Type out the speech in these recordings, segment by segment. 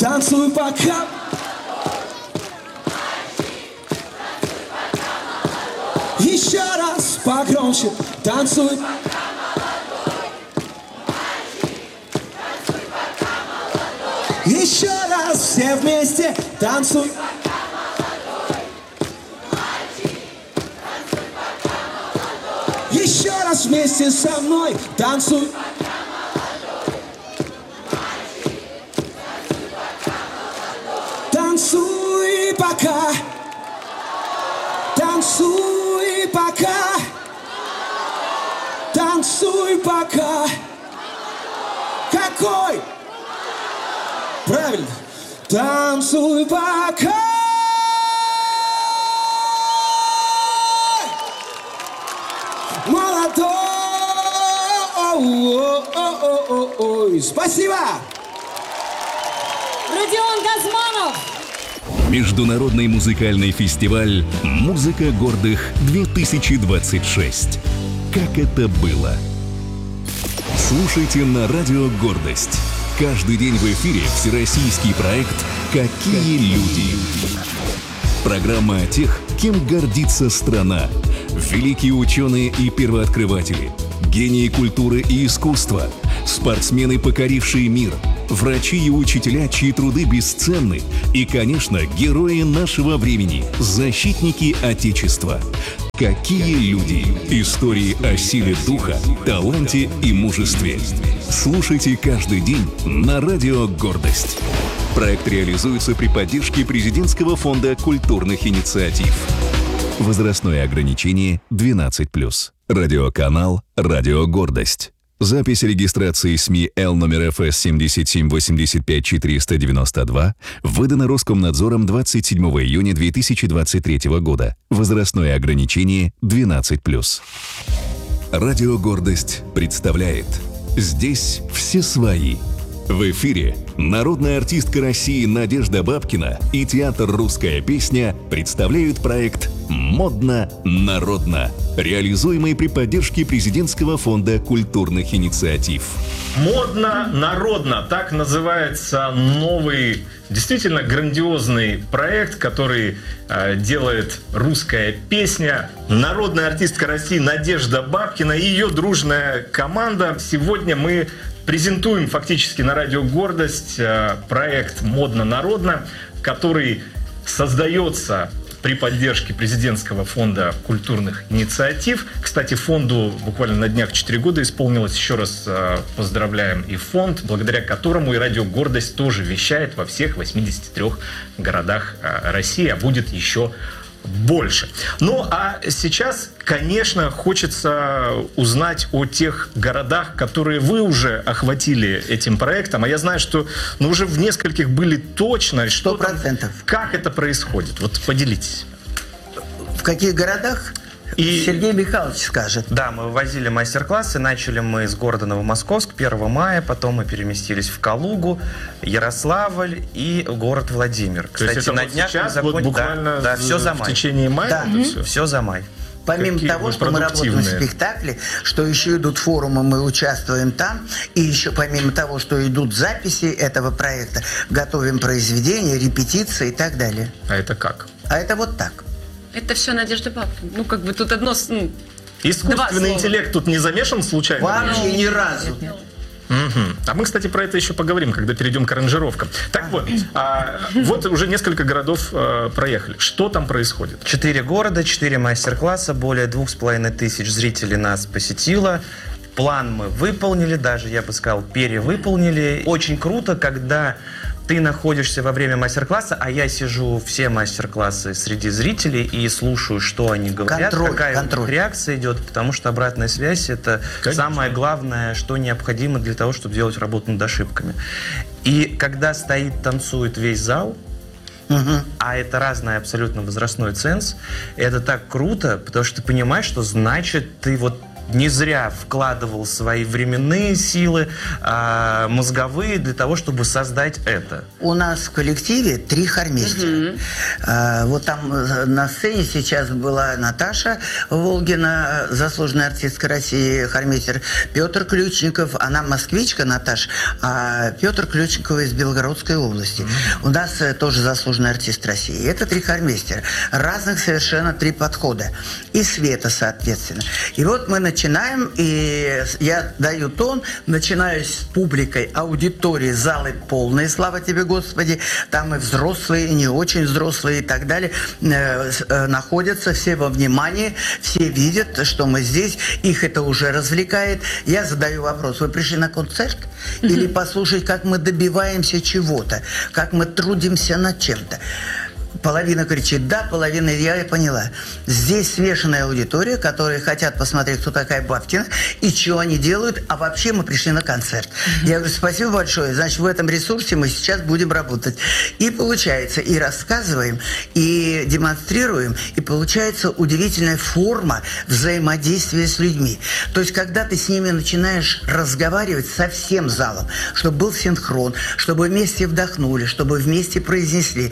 танцуй пока. Еще раз погромче, танцуй. Еще раз все вместе танцуй. Еще раз вместе со мной танцуй. Танцуй пока. Танцуй пока. Танцуй пока. Какой? Правильно. Танцуй пока. Молодой. Спасибо. Родион Газманов. Международный музыкальный фестиваль «Музыка гордых-2026». Как это было? Слушайте на радио «Гордость». Каждый день в эфире всероссийский проект «Какие люди». Программа о тех, кем гордится страна. Великие ученые и первооткрыватели, гении культуры и искусства, спортсмены, покорившие мир, врачи и учителя, чьи труды бесценны, и, конечно, герои нашего времени, защитники Отечества. Какие люди? Истории о силе духа, таланте и мужестве. Слушайте каждый день на радио «Гордость». Проект реализуется при поддержке Президентского фонда культурных инициатив. Возрастное ограничение 12+. Радиоканал «Радио Гордость». Запись регистрации СМИ Л номер ФС 7785492 выдана Роскомнадзором 27 июня 2023 года. Возрастное ограничение 12+. Радио «Гордость» представляет «Здесь все свои». В эфире народная артистка России Надежда Бабкина и театр «Русская песня» представляют проект «Модно-народно», реализуемый при поддержке Президентского фонда культурных инициатив. «Модно-народно» — так называется новый, действительно грандиозный проект, который делает «Русская песня». Народная артистка России Надежда Бабкина и ее дружная команда. Сегодня мы презентуем фактически на радио «Гордость» проект «Модно-народно», который создается при поддержке Президентского фонда культурных инициатив. Кстати, фонду буквально на днях 4 года исполнилось. Еще раз поздравляем и фонд, благодаря которому и радио «Гордость» тоже вещает во всех 83 городах России, а будет еще больше. Ну, а сейчас, конечно, хочется узнать о тех городах, которые вы уже охватили этим проектом. А я знаю, что уже в нескольких были точно. 100%. Как это происходит? Вот поделитесь. В каких городах? И Сергей Михайлович скажет. Да, мы вывозили мастер-классы. Начали мы с города Новомосковск 1 мая, потом мы переместились в Калугу, Ярославль и город Владимир. Кстати, это на днях сейчас, вот буквально да, все за май. В течение мая? Да. Все за май. Помимо того, что мы работаем в спектакле, что еще идут форумы, мы участвуем там, и еще помимо того, что идут записи этого проекта, готовим произведения, репетиции и так далее. А это как? А это вот так. Это все Надежда Бабкина. Ну, как бы тут одно... Искусственный интеллект тут не замешан случайно? Вообще ни разу. Угу. А мы, кстати, про это еще поговорим, когда перейдем к аранжировкам. Так вот, вот уже несколько городов проехали. Что там происходит? 4 города, 4 мастер-класса, более 2500 зрителей нас посетило. План мы выполнили, даже, я бы сказал, перевыполнили. Очень круто, когда ты находишься во время мастер-класса, а я сижу все мастер-классы среди зрителей и слушаю, что они говорят, какая у них реакция идет, потому что обратная связь — это самое главное, что необходимо для того, чтобы делать работу над ошибками. И когда стоит, танцует весь зал, а это разный абсолютно возрастной ценз, это так круто, потому что ты понимаешь, что значит ты вот не зря вкладывал свои временные силы, мозговые, для того, чтобы создать это. У нас в коллективе 3 хормейстера. Вот там на сцене сейчас была Наташа Волгина, заслуженная артистка России, хормейстер, Петр Ключников, она москвичка, Наташа, а Петр Ключников из Белгородской области. У нас тоже заслуженный артист России. Это 3 хормейстера. Разных совершенно 3 подхода. И света, соответственно. И вот мы начинаем, и я даю тон, начинаю с публикой, аудитории, залы полные, слава тебе, Господи. Там и взрослые, и не очень взрослые, и так далее, находятся все во внимании, все видят, что мы здесь, их это уже развлекает. Я задаю вопрос: вы пришли на концерт или послушать, как мы добиваемся чего-то, как мы трудимся над чем-то? Половина кричит «да», половина «я», поняла. Здесь смешанная аудитория, которые хотят посмотреть, кто такая Бабкина и что они делают, а вообще мы пришли на концерт. Я говорю: спасибо большое, значит, в этом ресурсе мы сейчас будем работать. И получается, и рассказываем, и демонстрируем, и получается удивительная форма взаимодействия с людьми. То есть, когда ты с ними начинаешь разговаривать со всем залом, чтобы был синхрон, чтобы вместе вдохнули, чтобы вместе произнесли.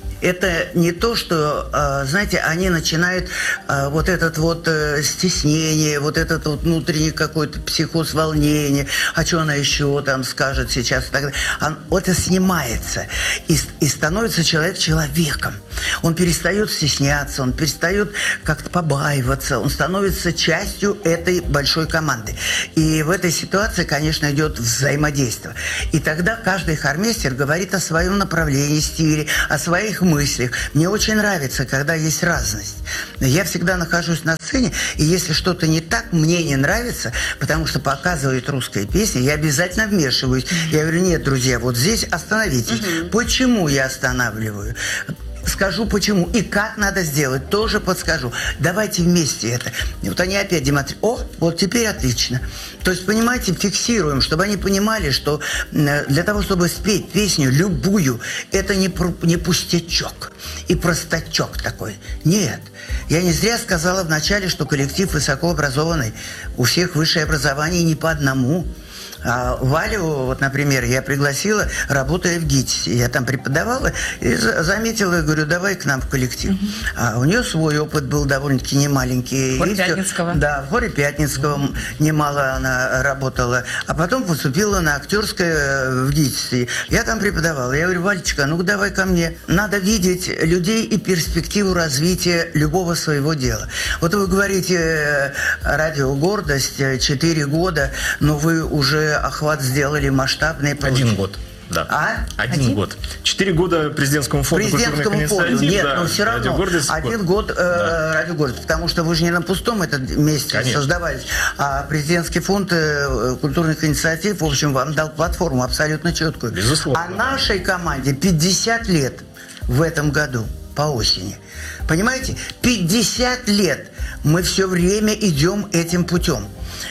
Это не то, что, знаете, они начинают вот этот вот стеснение, вот этот вот внутренний какой-то психоз, волнение, а что она еще там скажет сейчас и так далее. Это снимается, и становится человек человеком. Он перестает стесняться, он перестает как-то побаиваться, он становится частью этой большой команды. И в этой ситуации, конечно, идет взаимодействие. И тогда каждый хормейстер говорит о своем направлении, стиле, о своих мыслях. Мне очень нравится, когда есть разность. Я всегда нахожусь на сцене, и если что-то не так, мне не нравится, потому что показывает русская песня, я обязательно вмешиваюсь. Я говорю: нет, друзья, вот здесь остановитесь. Почему я останавливаю? Скажу почему и как надо сделать, тоже подскажу. Давайте вместе это. И вот они опять демонстрируют. О, вот теперь отлично. То есть, понимаете, фиксируем, чтобы они понимали, что для того, чтобы спеть песню любую, это не пустячок и простачок такой. Нет. Я не зря сказала вначале, что коллектив высокообразованный. У всех высшее образование не по одному. А Валю, вот, например, я пригласила, работая в ГИТИСе. Я там преподавала и заметила, и говорю: давай к нам в коллектив. А у нее свой опыт был довольно-таки немаленький. В хоре Пятницкого. Да, в хоре Пятницкого немало она работала. А потом поступила на актерское в ГИТИСе. Я там преподавала. Я говорю: Валечка, ну давай ко мне. Надо видеть людей и перспективу развития любого своего дела. Вот вы говорите, радио «Гордость», 4 года, но вы уже охват сделали масштабный. 1 год. Да. 1 год. 4 года президентскому фонду культурных инициатив. Нет, но все равно 1 год Радио Гордость, потому что вы же не на пустом этот месяц создавались. А президентский фонд культурных инициатив, в общем, вам дал платформу абсолютно четкую. Безусловно. А нашей команде 50 лет в этом году по осени. Понимаете? 50 лет мы все время идем этим путем.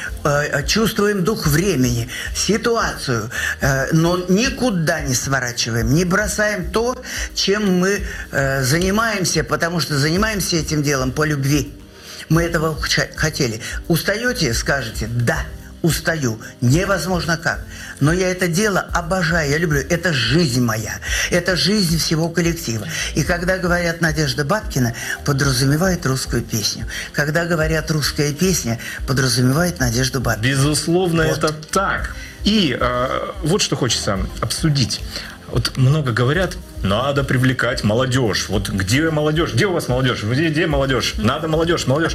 Чувствуем дух времени, ситуацию, но никуда не сворачиваем, не бросаем то, чем мы занимаемся, потому что занимаемся этим делом по любви. Мы этого хотели. Устаете? Скажете: да, устаю. Невозможно как. Но я это дело обожаю, я люблю. Это жизнь моя. Это жизнь всего коллектива. И когда говорят «Надежда Бабкина», подразумевает русскую песню. Когда говорят «русская песня», подразумевает Надежду Бабкину. Безусловно, вот. Это так. И вот что хочется обсудить. Вот много говорят: надо привлекать молодежь. Вот где молодежь? Где у вас молодежь? Где молодежь? Надо молодежь, молодежь.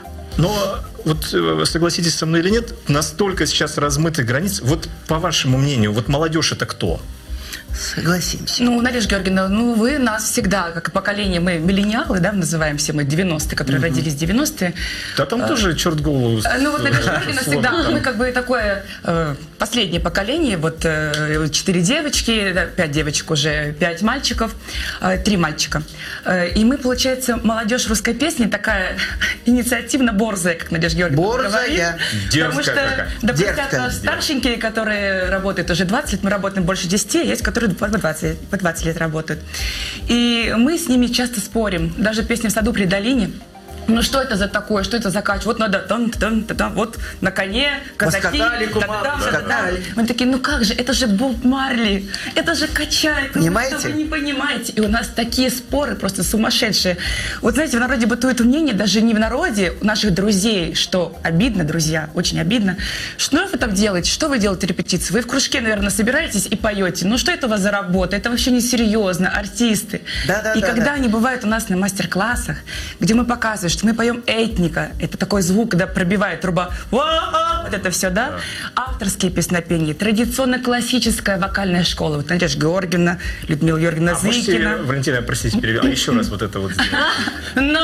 Но вот согласитесь со мной или нет, настолько сейчас размыты границы. Вот по вашему мнению, вот молодежь это кто? Согласимся. Ну, Надежда Георгиевна, ну вы нас всегда, как поколение, мы миллениалы, да, называемся мы, 90-е, которые родились в 90-е. Да там тоже черт голову. Ну вот Надежда Георгиевна всегда, мы как бы такое последнее поколение, вот 4 девочки, 5 девочек уже, 5 мальчиков, 3 мальчика. И мы, получается, молодежь русской песни такая инициативно-борзая, как Надежда Георгиевна говорит. Потому что, допустим, старшенькие, которые работают уже 20 лет, мы работаем больше 10, есть которые по 20 лет работают. И мы с ними часто спорим. Даже песня «В саду при долине», Ну что это за такое, что это за кач? Вот надо вот на коне, казаки. Мы такие, ну как же, это же Боб Марли, это же качает. Понимаете? Вы не понимаете. И у нас такие споры просто сумасшедшие. Вот знаете, в народе бытует мнение, даже не в народе, у наших друзей, что обидно, друзья, очень обидно. Что вы там делаете? Что вы делаете репетиции? Вы в кружке, наверное, собираетесь и поете. Ну что это у вас за работа? Это вообще не серьезно, артисты. И когда они бывают у нас на мастер-классах, где мы показываем, что мы поем этника, это такой звук, когда пробивает труба, вот это все, да? Авторские песнопения, традиционно-классическая вокальная школа. Вот Надежда Георгиевна, Людмила Георгиевна Зыкина. Валентина, простите, перебью. А еще раз вот это вот сделать.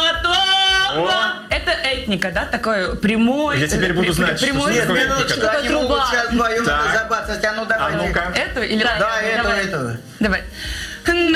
Это этника, да, такой прямой. Я теперь буду знать, что прямой. Нет, минуточку, они могут сейчас вдвоем Так. забацать. А ну давайте. А ну-ка. Эту или Да, эту. Давай.